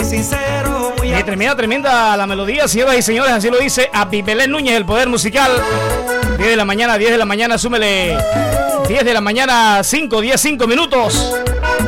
sincero, muy tremenda la melodía, señoras y señores, así lo dice Abibelén Núñez, el poder musical. 10 de la mañana, súmele 10 de la mañana, 5 minutos.